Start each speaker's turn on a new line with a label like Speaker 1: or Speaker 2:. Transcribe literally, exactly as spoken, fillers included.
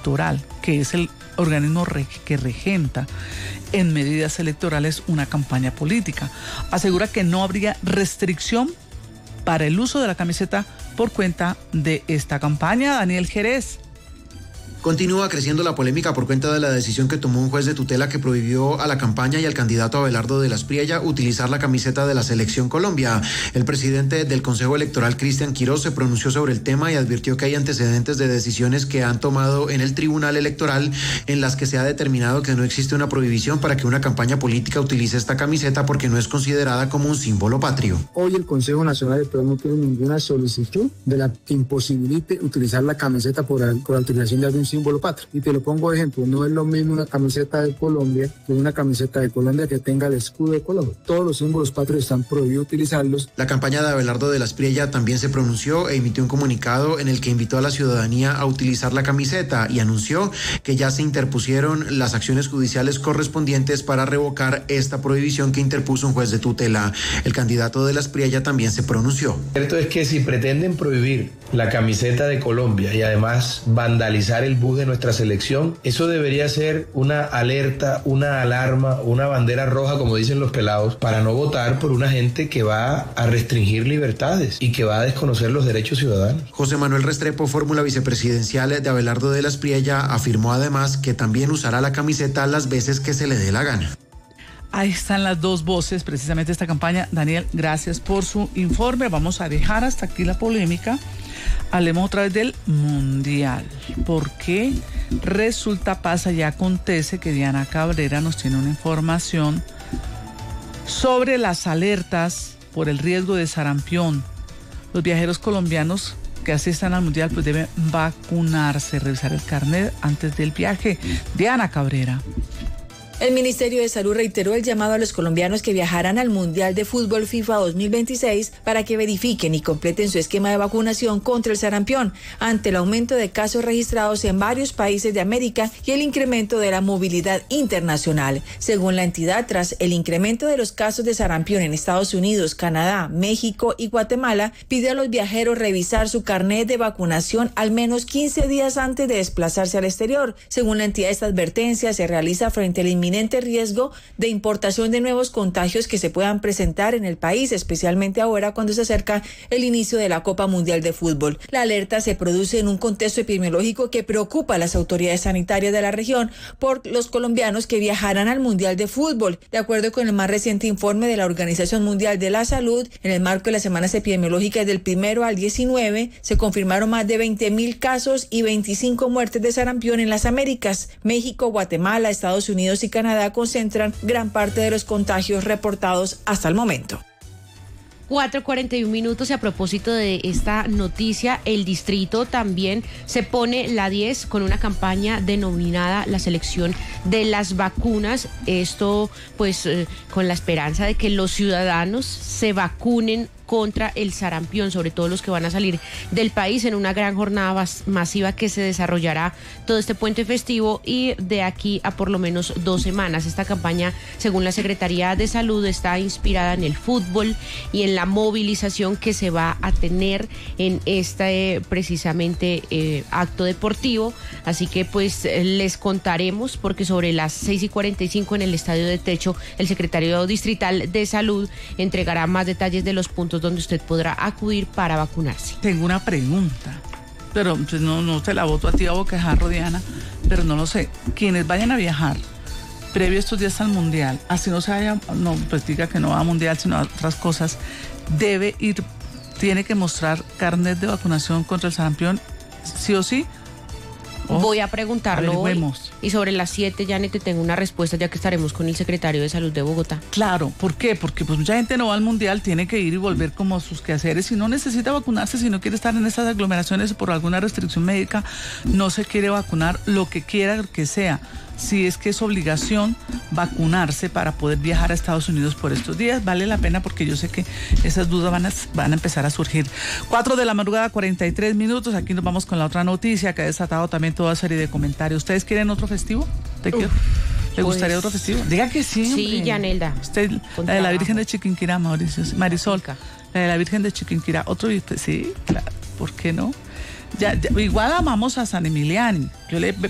Speaker 1: Electoral, que es el organismo que regenta en medidas electorales una campaña política. Asegura que no habría restricción para el uso de la camiseta por cuenta de esta campaña. Daniel Jerez.
Speaker 2: Continúa creciendo la polémica por cuenta de la decisión que tomó un juez de tutela que prohibió a la campaña y al candidato Abelardo de las Priella utilizar la camiseta de la Selección Colombia. El presidente del Consejo Electoral, Cristian Quirós, se pronunció sobre el tema y advirtió que hay antecedentes de decisiones que han tomado en el Tribunal Electoral en las que se ha determinado que no existe una prohibición para que una campaña política utilice esta camiseta porque no es considerada como un símbolo patrio.
Speaker 3: Hoy el Consejo Nacional Electoral no tiene ninguna solicitud de la que imposibilite utilizar la camiseta por, por la utilización de algún símbolo patrio. Y te lo pongo de ejemplo, no es lo mismo una camiseta de Colombia que una camiseta de Colombia que tenga el escudo de Colombia. Todos los símbolos patrios están prohibidos utilizarlos.
Speaker 2: La campaña de Abelardo de las Priella también se pronunció e emitió un comunicado en el que invitó a la ciudadanía a utilizar la camiseta y anunció que ya se interpusieron las acciones judiciales correspondientes para revocar esta prohibición que interpuso un juez de tutela. El candidato de las Priella también se pronunció.
Speaker 4: Cierto es que si pretenden prohibir la camiseta de Colombia y además vandalizar el bus de nuestra selección, eso debería ser una alerta, una alarma, una bandera roja, como dicen los pelados, para no votar por una gente que va a restringir libertades y que va a desconocer los derechos ciudadanos.
Speaker 2: José Manuel Restrepo, fórmula vicepresidencial de Abelardo de las Priella, afirmó además que también usará la camiseta las veces que se le dé la gana.
Speaker 1: Ahí están las dos voces, precisamente de esta campaña. Daniel, gracias por su informe. Vamos a dejar hasta aquí la polémica. Hablemos otra vez del Mundial. Porque resulta, pasa y acontece que Diana Cabrera nos tiene una información sobre las alertas por el riesgo de sarampión. Los viajeros colombianos que asistan al Mundial pues deben vacunarse, revisar el carnet antes del viaje. Diana Cabrera.
Speaker 5: El Ministerio de Salud reiteró el llamado a los colombianos que viajarán al Mundial de Fútbol FIFA dos mil veintiséis para que verifiquen y completen su esquema de vacunación contra el sarampión ante el aumento de casos registrados en varios países de América y el incremento de la movilidad internacional. Según la entidad, tras el incremento de los casos de sarampión en Estados Unidos, Canadá, México y Guatemala, pide a los viajeros revisar su carnet de vacunación al menos quince días antes de desplazarse al exterior. Según la entidad, esta advertencia se realiza frente al inminente riesgo de importación de nuevos contagios que se puedan presentar en el país, especialmente ahora cuando se acerca el inicio de la Copa Mundial de Fútbol. La alerta se produce en un contexto epidemiológico que preocupa a las autoridades sanitarias de la región por los colombianos que viajarán al Mundial de Fútbol. De acuerdo con el más reciente informe de la Organización Mundial de la Salud, en el marco de las semanas epidemiológicas del primero al diecinueve, se confirmaron más de veinte mil casos y veinticinco muertes de sarampión en las Américas. México, Guatemala, Estados Unidos y Canadá Canadá concentran gran parte de los contagios reportados hasta el momento.
Speaker 6: cuatro cuarenta y un minutos y a propósito de esta noticia, el distrito también se pone la diez con una campaña denominada la selección de las vacunas. Esto pues eh, con la esperanza de que los ciudadanos se vacunen contra el sarampión, sobre todo los que van a salir del país en una gran jornada mas- masiva que se desarrollará todo este puente festivo y de aquí a por lo menos dos semanas. Esta campaña, según la Secretaría de Salud, está inspirada en el fútbol y en la movilización que se va a tener en este eh, precisamente eh, acto deportivo. Así que pues eh, les contaremos, porque sobre las seis y cuarenta y cinco en el Estadio de Techo, el secretario distrital de Salud entregará más detalles de los puntos donde usted podrá acudir para vacunarse.
Speaker 1: Tengo una pregunta, pero pues, no, no te la voto a ti a boquejarro, Diana, pero no lo sé. Quienes vayan a viajar previo a estos días al Mundial, así no se vaya, no, pues diga que no va a Mundial, sino a otras cosas, debe ir, tiene que mostrar carnet de vacunación contra el sarampión, sí o sí. Oh,
Speaker 6: voy a preguntarlo hoy. Y sobre las siete, Janet, te tengo una respuesta, ya que estaremos con el secretario de Salud de Bogotá.
Speaker 1: Claro, ¿por qué? Porque pues mucha gente no va al Mundial, tiene que ir y volver como sus quehaceres y no necesita vacunarse si no quiere estar en esas aglomeraciones por alguna restricción médica, no se quiere vacunar, lo que quiera que sea. Si es que es obligación vacunarse para poder viajar a Estados Unidos por estos días, vale la pena porque yo sé que esas dudas van a, van a empezar a surgir. Cuatro de la madrugada, cuarenta y tres minutos, aquí nos vamos con la otra noticia que ha desatado también toda serie de comentarios. ¿Ustedes quieren otro festivo? ¿Te quiero? ¿Le gustaría pues, otro festivo? Diga que sí.
Speaker 6: Sí, Yanelda.
Speaker 1: Usted, la de la Virgen de Chiquinquirá, Mauricio, Marisol, la de la Virgen de Chiquinquirá, otro, sí, claro, ¿por qué no? Ya, ya, igual amamos a San Emiliani. Yo le